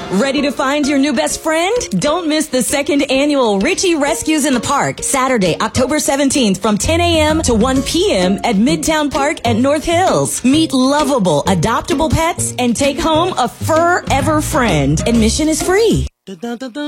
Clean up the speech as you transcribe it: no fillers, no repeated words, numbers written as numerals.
Ready to find your new best friend? Don't miss the second annual Richie Rescues in the Park, Saturday, October 17th from 10 a.m. to 1 p.m. at Midtown Park at North Hills. Meet lovable, adoptable pets and take home a forever friend. Admission is free.